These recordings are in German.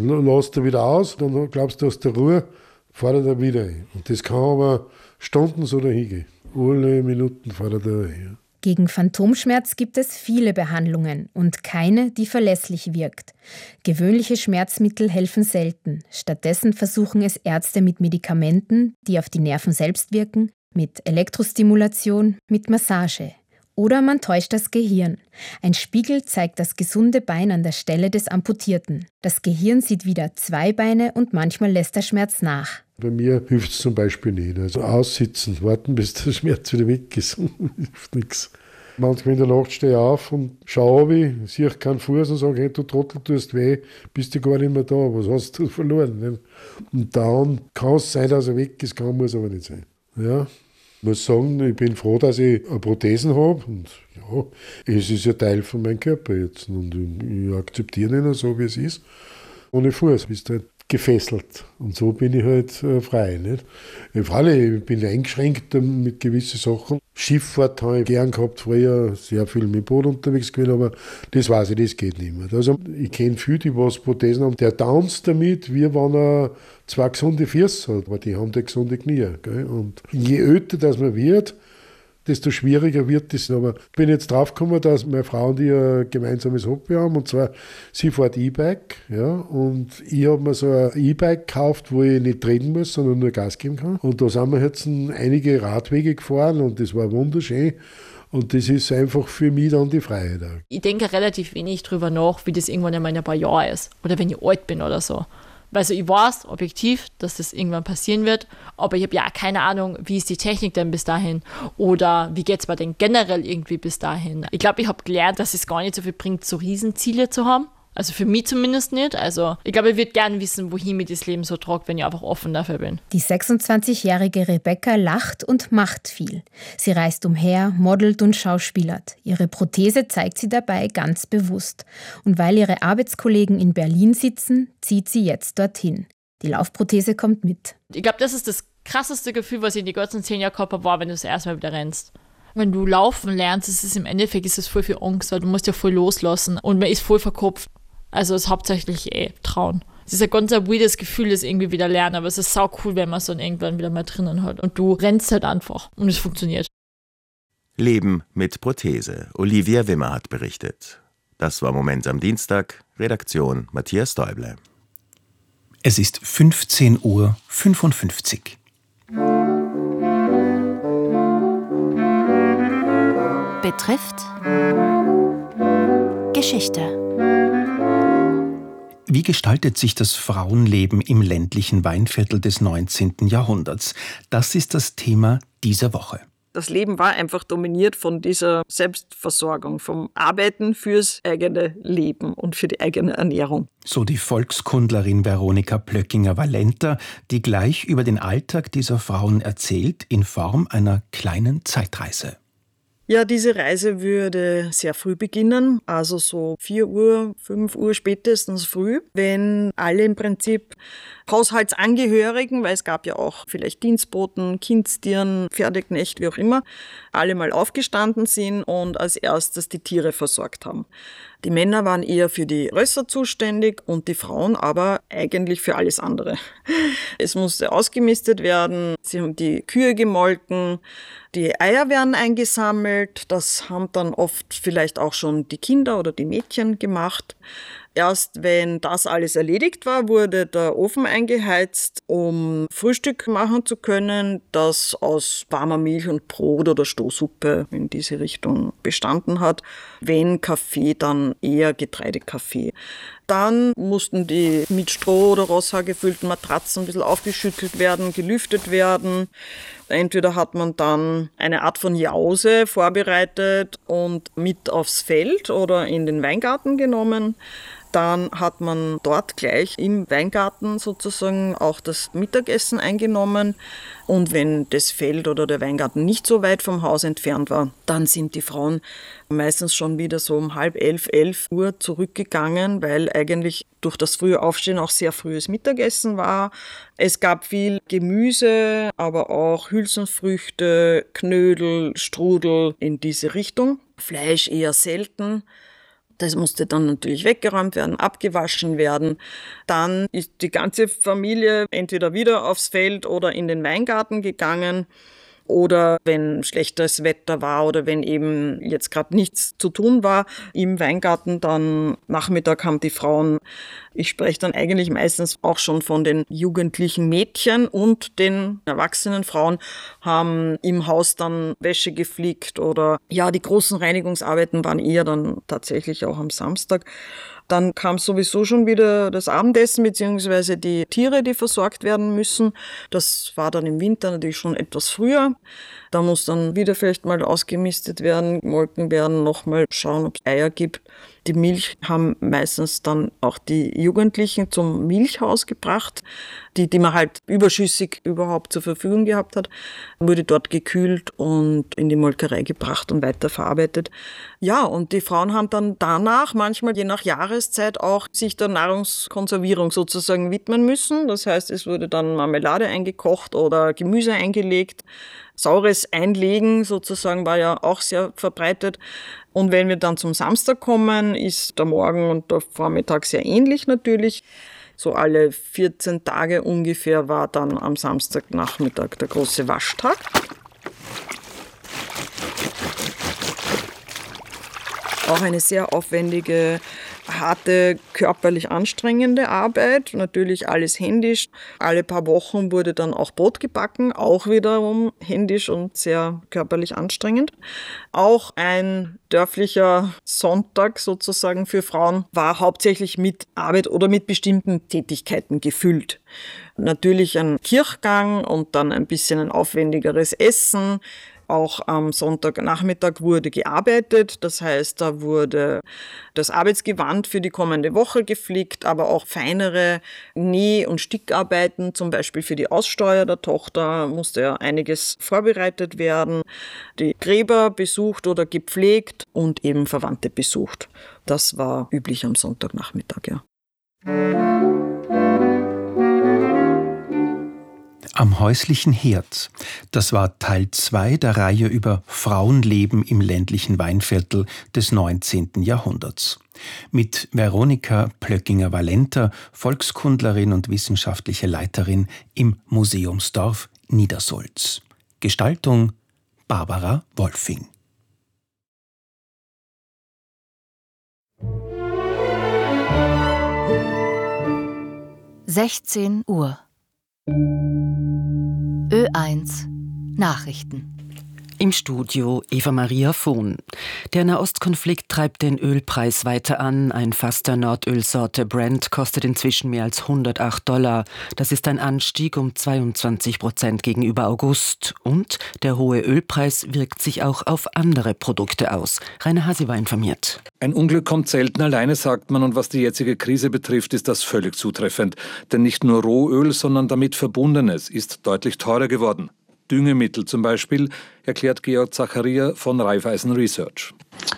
Dann lässt er wieder aus, dann glaubst du, aus der Ruhe, fährt er wieder ein. Und das kann aber Stunden so dahin gehen. Alle Minuten fährt er da ein. Gegen Phantomschmerz gibt es viele Behandlungen und keine, die verlässlich wirkt. Gewöhnliche Schmerzmittel helfen selten. Stattdessen versuchen es Ärzte mit Medikamenten, die auf die Nerven selbst wirken, mit Elektrostimulation, mit Massage. Oder man täuscht das Gehirn. Ein Spiegel zeigt das gesunde Bein an der Stelle des Amputierten. Das Gehirn sieht wieder 2 Beine und manchmal lässt der Schmerz nach. Bei mir hilft es zum Beispiel nicht. Also aussitzen, warten, bis der Schmerz wieder weg ist. Hilft nichts. Manchmal in der Nacht stehe ich auf und schaue runter, sehe keinen Fuß und sage, hey, du Trottel, tust weh, bist du gar nicht mehr da, was hast du verloren? Nicht? Und dann kann es sein, dass er weg ist, muss aber nicht sein. Ja. Ich muss sagen, ich bin froh, dass ich eine Prothesen habe. Und ja, es ist ja Teil von meinem Körper jetzt. Und ich akzeptiere ihn so, wie es ist. Ohne Fuß bist du halt gefesselt. Und so bin ich halt frei. Nicht? Ich bin eingeschränkt mit gewissen Sachen. Schifffahrt habe ich gern gehabt, früher sehr viel mit Boot unterwegs gewesen, aber das weiß ich, das geht nicht mehr. Also ich kenne viele, die was Prothesen haben, der tanzt damit, wie wenn er 2 gesunde Füße hat, aber die haben da gesunde Knie. Gell? Und je älter das man wird, desto schwieriger wird es. Aber ich bin jetzt draufgekommen, dass meine Frau und ich ein gemeinsames Hobby haben. Und zwar, sie fährt E-Bike. Ja, und ich habe mir so ein E-Bike gekauft, wo ich nicht treten muss, sondern nur Gas geben kann. Und da sind wir jetzt einige Radwege gefahren und das war wunderschön. Und das ist einfach für mich dann die Freiheit. Ich denke relativ wenig drüber nach, wie das irgendwann in ein paar Jahren ist. Oder wenn ich alt bin oder so. Also ich weiß objektiv, dass das irgendwann passieren wird, aber ich habe ja keine Ahnung, wie ist die Technik denn bis dahin oder wie geht es mir denn generell irgendwie bis dahin. Ich glaube, ich habe gelernt, dass es gar nicht so viel bringt, so Riesenziele zu haben. Also für mich zumindest nicht. Also ich glaube, ich würde gerne wissen, wohin mir das Leben so tragt, wenn ich einfach offen dafür bin. Die 26-jährige Rebecca lacht und macht viel. Sie reist umher, modelt und schauspielert. Ihre Prothese zeigt sie dabei ganz bewusst. Und weil ihre Arbeitskollegen in Berlin sitzen, zieht sie jetzt dorthin. Die Laufprothese kommt mit. Ich glaube, das ist das krasseste Gefühl, was ich in den ganzen 10 Jahren gehabt habe, war, wenn du das erste Mal wieder rennst. Wenn du laufen lernst, ist es im Endeffekt voll viel Angst, weil du musst ja voll loslassen und man ist voll verkopft. Also es ist hauptsächlich trauen. Es ist ein ganz weirdes Gefühl, das irgendwie wieder lernen, aber es ist sau cool, wenn man es dann irgendwann wieder mal drinnen hat. Und du rennst halt einfach und es funktioniert. Leben mit Prothese. Olivia Wimmer hat berichtet. Das war Moment am Dienstag. Redaktion Matthias Däuble. Es ist 15:55 Uhr. Betrifft Geschichte. Wie gestaltet sich das Frauenleben im ländlichen Weinviertel des 19. Jahrhunderts? Das ist das Thema dieser Woche. Das Leben war einfach dominiert von dieser Selbstversorgung, vom Arbeiten fürs eigene Leben und für die eigene Ernährung. So die Volkskundlerin Veronika Plöckinger-Valenter, die gleich über den Alltag dieser Frauen erzählt, in Form einer kleinen Zeitreise. Ja, diese Reise würde sehr früh beginnen, also so 4 Uhr, 5 Uhr spätestens früh, wenn alle im Prinzip Haushaltsangehörigen, weil es gab ja auch vielleicht Dienstboten, Kindstirn, Pferdeknecht, wie auch immer, alle mal aufgestanden sind und als erstes die Tiere versorgt haben. Die Männer waren eher für die Rösser zuständig und die Frauen aber eigentlich für alles andere. Es musste ausgemistet werden, sie haben die Kühe gemolken, die Eier werden eingesammelt, das haben dann oft vielleicht auch schon die Kinder oder die Mädchen gemacht. Erst wenn das alles erledigt war, wurde der Ofen eingeheizt, um Frühstück machen zu können, das aus warmer Milch und Brot oder Strohsuppe in diese Richtung bestanden hat. Wenn Kaffee, dann eher Getreidekaffee. Dann mussten die mit Stroh oder Rosshaar gefüllten Matratzen ein bisschen aufgeschüttelt werden, gelüftet werden. Entweder hat man dann eine Art von Jause vorbereitet und mit aufs Feld oder in den Weingarten genommen. Dann hat man dort gleich im Weingarten sozusagen auch das Mittagessen eingenommen. Und wenn das Feld oder der Weingarten nicht so weit vom Haus entfernt war, dann sind die Frauen meistens schon wieder so um 10:30, 11 Uhr zurückgegangen, weil eigentlich durch das frühe Aufstehen auch sehr frühes Mittagessen war. Es gab viel Gemüse, aber auch Hülsenfrüchte, Knödel, Strudel in diese Richtung. Fleisch eher selten. Das musste dann natürlich weggeräumt werden, abgewaschen werden. Dann ist die ganze Familie entweder wieder aufs Feld oder in den Weingarten gegangen. Oder wenn schlechteres Wetter war oder wenn eben jetzt gerade nichts zu tun war im Weingarten, dann Nachmittag haben die Frauen, ich spreche dann eigentlich meistens auch schon von den jugendlichen Mädchen und den erwachsenen Frauen, haben im Haus dann Wäsche geflickt oder ja, die großen Reinigungsarbeiten waren eher dann tatsächlich auch am Samstag. Dann kam sowieso schon wieder das Abendessen beziehungsweise die Tiere, die versorgt werden müssen. Das war dann im Winter natürlich schon etwas früher. Da muss dann wieder vielleicht mal ausgemistet werden, gemolken werden, nochmal schauen, ob es Eier gibt. Die Milch haben meistens dann auch die Jugendlichen zum Milchhaus gebracht. Die man halt überschüssig überhaupt zur Verfügung gehabt hat, wurde dort gekühlt und in die Molkerei gebracht und weiterverarbeitet. Ja, und die Frauen haben dann danach manchmal je nach Jahreszeit auch sich der Nahrungskonservierung sozusagen widmen müssen. Das heißt, es wurde dann Marmelade eingekocht oder Gemüse eingelegt. Saures Einlegen sozusagen war ja auch sehr verbreitet. Und wenn wir dann zum Samstag kommen, ist der Morgen und der Vormittag sehr ähnlich natürlich. So alle 14 Tage ungefähr war dann am Samstagnachmittag der große Waschtag. Auch eine sehr aufwendige, harte, körperlich anstrengende Arbeit. Natürlich alles händisch. Alle paar Wochen wurde dann auch Brot gebacken, auch wiederum händisch und sehr körperlich anstrengend. Auch ein dörflicher Sonntag sozusagen für Frauen war hauptsächlich mit Arbeit oder mit bestimmten Tätigkeiten gefüllt. Natürlich ein Kirchgang und dann ein bisschen ein aufwendigeres Essen. Auch am Sonntagnachmittag wurde gearbeitet, das heißt, da wurde das Arbeitsgewand für die kommende Woche geflickt, aber auch feinere Näh- und Stickarbeiten, zum Beispiel für die Aussteuer der Tochter musste ja einiges vorbereitet werden, die Gräber besucht oder gepflegt und eben Verwandte besucht. Das war üblich am Sonntagnachmittag, ja. Am häuslichen Herd. Das war Teil 2 der Reihe über Frauenleben im ländlichen Weinviertel des 19. Jahrhunderts. Mit Veronika Plöckinger-Valenter, Volkskundlerin und wissenschaftliche Leiterin im Museumsdorf Niedersulz. Gestaltung Barbara Wolfing. (16 Uhr) Ö1 Nachrichten. Im Studio Eva-Maria Vohn. Der Nahostkonflikt treibt den Ölpreis weiter an. Ein Fass der Nordölsorte Brent kostet inzwischen mehr als $108. Das ist ein Anstieg um 22% gegenüber August. Und der hohe Ölpreis wirkt sich auch auf andere Produkte aus. Rainer Hasi war informiert. Ein Unglück kommt selten alleine, sagt man. Und was die jetzige Krise betrifft, ist das völlig zutreffend. Denn nicht nur Rohöl, sondern damit Verbundenes ist deutlich teurer geworden. Düngemittel zum Beispiel, erklärt Georg Zacharia von Raiffeisen Research.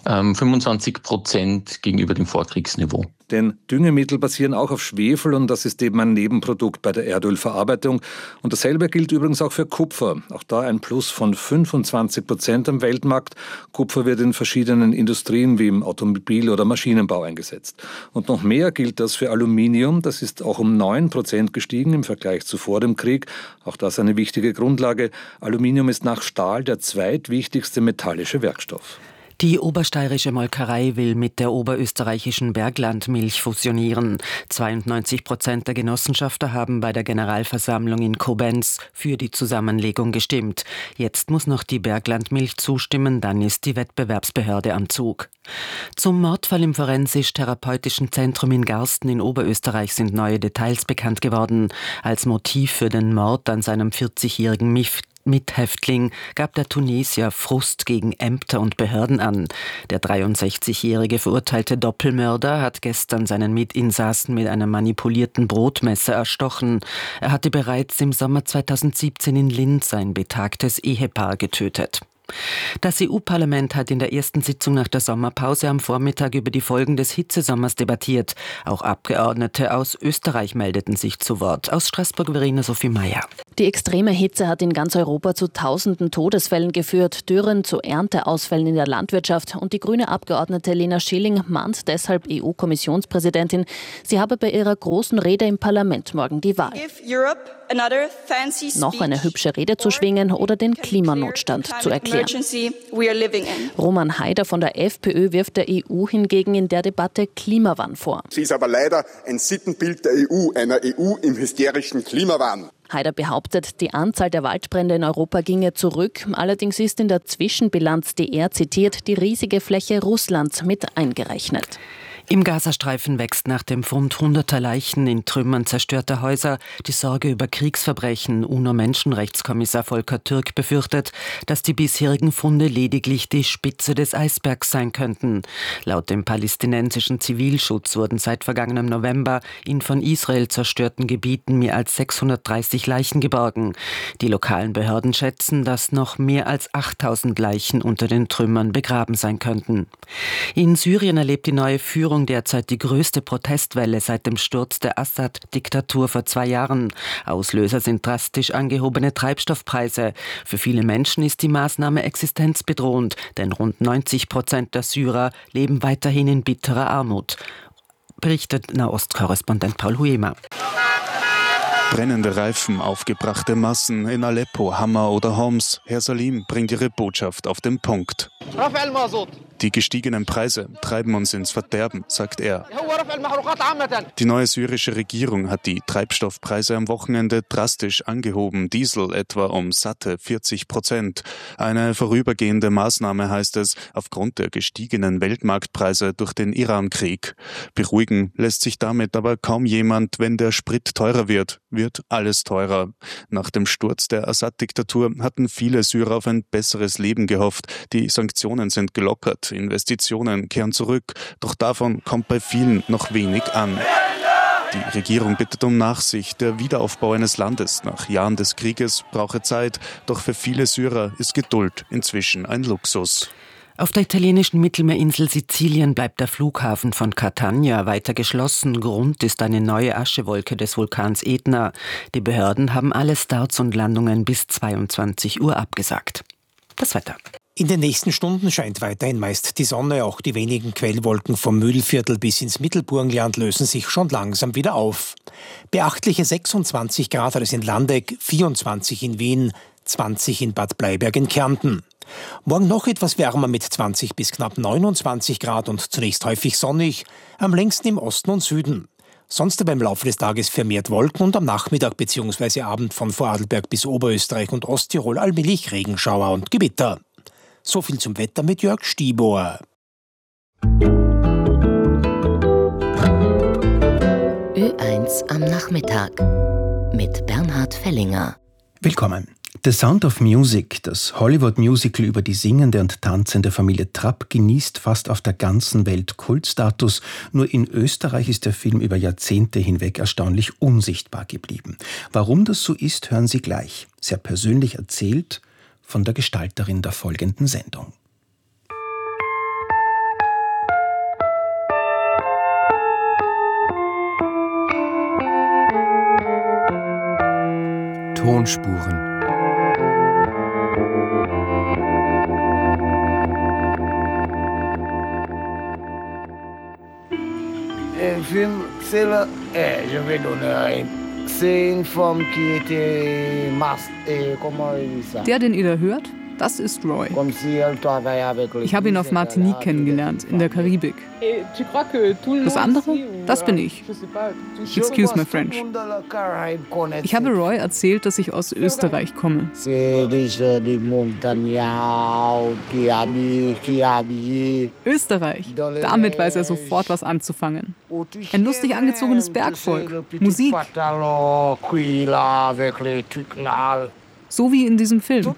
25% gegenüber dem Vorkriegsniveau. Denn Düngemittel basieren auch auf Schwefel und das ist eben ein Nebenprodukt bei der Erdölverarbeitung. Und dasselbe gilt übrigens auch für Kupfer. Auch da ein Plus von 25% am Weltmarkt. Kupfer wird in verschiedenen Industrien wie im Automobil- oder Maschinenbau eingesetzt. Und noch mehr gilt das für Aluminium. Das ist auch um 9% gestiegen im Vergleich zu vor dem Krieg. Auch das eine wichtige Grundlage. Aluminium ist nach Stahl der zweitwichtigste metallische Werkstoff. Die obersteirische Molkerei will mit der oberösterreichischen Berglandmilch fusionieren. 92% der Genossenschafter haben bei der Generalversammlung in Koblenz für die Zusammenlegung gestimmt. Jetzt muss noch die Berglandmilch zustimmen, dann ist die Wettbewerbsbehörde am Zug. Zum Mordfall im Forensisch-Therapeutischen Zentrum in Garsten in Oberösterreich sind neue Details bekannt geworden. Als Motiv für den Mord an seinem 40-jährigen Mithäftling gab der Tunesier Frust gegen Ämter und Behörden an. Der 63-jährige verurteilte Doppelmörder hat gestern seinen Mitinsassen mit einem manipulierten Brotmesser erstochen. Er hatte bereits im Sommer 2017 in Linz ein betagtes Ehepaar getötet. Das EU-Parlament hat in der ersten Sitzung nach der Sommerpause am Vormittag über die Folgen des Hitzesommers debattiert. Auch Abgeordnete aus Österreich meldeten sich zu Wort. Aus Straßburg Verena Sophie Meyer. Die extreme Hitze hat in ganz Europa zu tausenden Todesfällen geführt, Dürren, zu Ernteausfällen in der Landwirtschaft. Und die grüne Abgeordnete Lena Schilling mahnt deshalb EU-Kommissionspräsidentin, sie habe bei ihrer großen Rede im Parlament morgen die Wahl. Noch eine hübsche Rede zu schwingen oder den Klimanotstand zu erklären. Roman Haider von der FPÖ wirft der EU hingegen in der Debatte Klimawahn vor. Sie ist aber leider ein Sittenbild der EU, einer EU im hysterischen Klimawahn. Haider behauptet, die Anzahl der Waldbrände in Europa ginge zurück. Allerdings ist in der Zwischenbilanz, die er zitiert, die riesige Fläche Russlands mit eingerechnet. Im Gazastreifen wächst nach dem Fund hunderter Leichen in Trümmern zerstörter Häuser die Sorge über Kriegsverbrechen. UNO-Menschenrechtskommissar Volker Türk befürchtet, dass die bisherigen Funde lediglich die Spitze des Eisbergs sein könnten. Laut dem palästinensischen Zivilschutz wurden seit vergangenem November in von Israel zerstörten Gebieten mehr als 630 Leichen geborgen. Die lokalen Behörden schätzen, dass noch mehr als 8000 Leichen unter den Trümmern begraben sein könnten. In Syrien erlebt die neue Führung derzeit die größte Protestwelle seit dem Sturz der Assad-Diktatur vor 2 Jahren. Auslöser sind drastisch angehobene Treibstoffpreise. Für viele Menschen ist die Maßnahme existenzbedrohend, denn rund 90% der Syrer leben weiterhin in bitterer Armut. Berichtet Nahost-Korrespondent Paul Huema. Brennende Reifen, aufgebrachte Massen in Aleppo, Hama oder Homs. Herr Salim bringt ihre Botschaft auf den Punkt. Die gestiegenen Preise treiben uns ins Verderben, sagt er. Die neue syrische Regierung hat die Treibstoffpreise am Wochenende drastisch angehoben. Diesel etwa um satte 40%. Eine vorübergehende Maßnahme, heißt es, aufgrund der gestiegenen Weltmarktpreise durch den Iran-Krieg. Beruhigen lässt sich damit aber kaum jemand, wenn der Sprit teurer wird alles teurer. Nach dem Sturz der Assad-Diktatur hatten viele Syrer auf ein besseres Leben gehofft. Die Sanktionen sind gelockert, Investitionen kehren zurück, doch davon kommt bei vielen noch wenig an. Die Regierung bittet um Nachsicht. Der Wiederaufbau eines Landes nach Jahren des Krieges brauche Zeit, doch für viele Syrer ist Geduld inzwischen ein Luxus. Auf der italienischen Mittelmeerinsel Sizilien bleibt der Flughafen von Catania weiter geschlossen. Grund ist eine neue Aschewolke des Vulkans Etna. Die Behörden haben alle Starts und Landungen bis 22 Uhr abgesagt. Das Wetter. In den nächsten Stunden scheint weiterhin meist die Sonne. Auch die wenigen Quellwolken vom Mühlviertel bis ins Mittelburgenland lösen sich schon langsam wieder auf. Beachtliche 26 Grad hat es in Landeck, 24 in Wien, 20 in Bad Bleiberg in Kärnten. Morgen noch etwas wärmer mit 20 bis knapp 29 Grad und zunächst häufig sonnig, am längsten im Osten und Süden. Sonst aber im Laufe des Tages vermehrt Wolken und am Nachmittag bzw. Abend von Vorarlberg bis Oberösterreich und Osttirol allmählich Regenschauer und Gewitter. So viel zum Wetter mit Jörg Stiebohr. Ö1 am Nachmittag mit Bernhard Fellinger. Willkommen. The Sound of Music, das Hollywood-Musical über die singende und tanzende Familie Trapp, genießt fast auf der ganzen Welt Kultstatus. Nur in Österreich ist der Film über Jahrzehnte hinweg erstaunlich unsichtbar geblieben. Warum das so ist, hören Sie gleich. Sehr persönlich erzählt von der Gestalterin der folgenden Sendung. Tonspuren. Il film, c'est le... je vais donner un... C'est une femme qui était comment il dit ça? Der, den ihr da hört, das ist Roy. Ich habe ihn auf Martinique kennengelernt, in der Karibik. Das andere, das bin ich. Excuse my French. Ich habe Roy erzählt, dass ich aus Österreich komme. Österreich, damit weiß er sofort was anzufangen. Ein lustig angezogenes Bergvolk, Musik. So wie in diesem Film.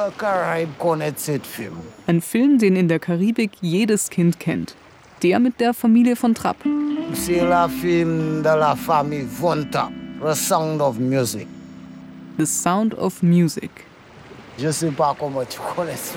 Ein Film, den in der Karibik jedes Kind kennt. Der mit der Familie von Trapp. C'est le film de la famille von Trapp. The Sound of Music. The Sound of Music. Je sais pas comment tu connais.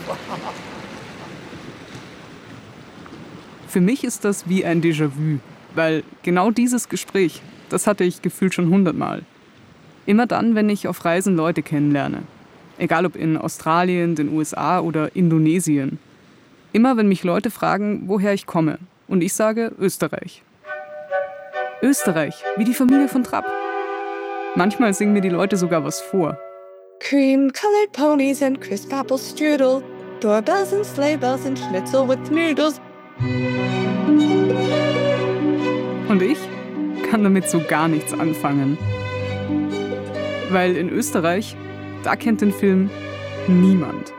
Für mich ist das wie ein Déjà-vu, weil genau dieses Gespräch, das hatte ich gefühlt schon 100-mal. Immer dann, wenn ich auf Reisen Leute kennenlerne. Egal ob in Australien, den USA oder Indonesien. Immer wenn mich Leute fragen, woher ich komme. Und ich sage Österreich. Österreich, wie die Familie von Trapp. Manchmal singen mir die Leute sogar was vor. Cream-colored ponies and crisp apple strudel. Doorbells and sleigh bells and schnitzel with noodles. Und ich kann damit so gar nichts anfangen. Weil in Österreich, da kennt den Film niemand.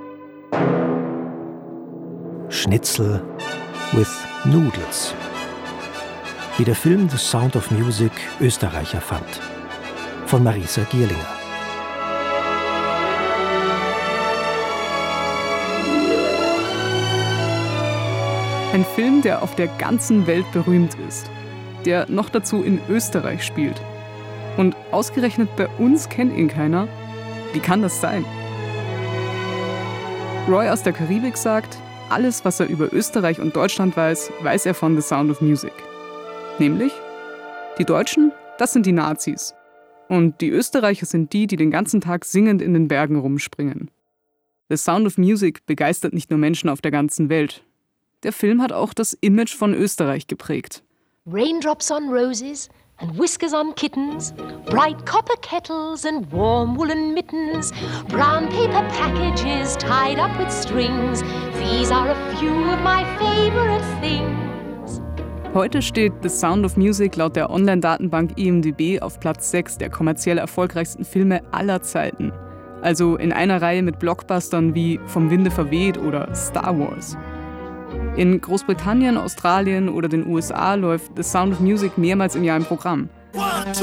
Schnitzel with Noodles. Wie der Film The Sound of Music Österreicher fand. Von Marisa Gierlinger. Ein Film, der auf der ganzen Welt berühmt ist. Der noch dazu in Österreich spielt. Und ausgerechnet bei uns kennt ihn keiner. Wie kann das sein? Roy aus der Karibik sagt, alles, was er über Österreich und Deutschland weiß, weiß er von The Sound of Music. Nämlich, die Deutschen, das sind die Nazis. Und die Österreicher sind die, die den ganzen Tag singend in den Bergen rumspringen. The Sound of Music begeistert nicht nur Menschen auf der ganzen Welt. Der Film hat auch das Image von Österreich geprägt. Raindrops on roses and whiskers on kittens, bright copper kettles and warm woolen mittens, brown paper packages tied up with strings. These are a few of my favorite things. Heute steht The Sound of Music laut der Online-Datenbank IMDb auf Platz 6 der kommerziell erfolgreichsten Filme aller Zeiten. Also in einer Reihe mit Blockbustern wie Vom Winde verweht oder Star Wars. In Großbritannien, Australien oder den USA läuft The Sound of Music mehrmals im Jahr im Programm. 1, 2,